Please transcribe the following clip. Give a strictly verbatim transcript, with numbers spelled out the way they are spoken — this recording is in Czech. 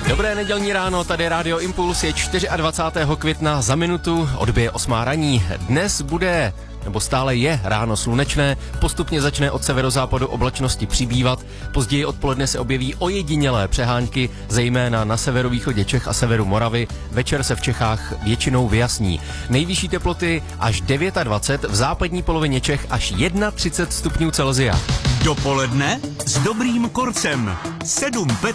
Dobré nedělní ráno, tady Rádio Impuls, je dvacátého čtvrtého května, za minutu odbije osmá raní. Dnes bude, nebo stále je ráno slunečné, postupně začne od severozápadu oblačnosti přibývat, později odpoledne se objeví ojedinělé přehánky, zejména na severovýchodě Čech a severu Moravy, večer se v Čechách většinou vyjasní. Nejvyšší teploty až dvacet devět, v západní polovině Čech až třicet jedna stupňů Celsia. Dopoledne s dobrým korcem. sedm